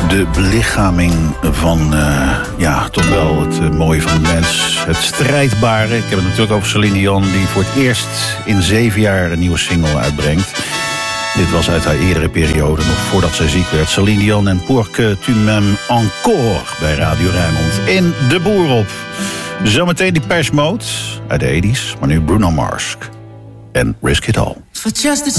De belichaming van, toch wel het mooie van de mens. Het strijdbare. Ik heb het natuurlijk over Céline Dion, die voor het eerst in 7 jaar een nieuwe single uitbrengt. Dit was uit haar eerdere periode, nog voordat zij ziek werd. Céline Dion en Pour que tu m'aimes encore bij Radio Rijnmond. In De Boer op. Zometeen die Depeche Mode uit de 80's, maar nu Bruno Mars en Risk It All. For just the